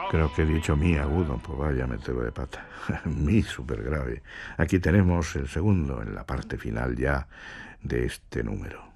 Creo que he dicho mi agudo, pues vaya metelo de pata. Mi súper grave. Aquí tenemos el segundo, en la parte final ya de este número.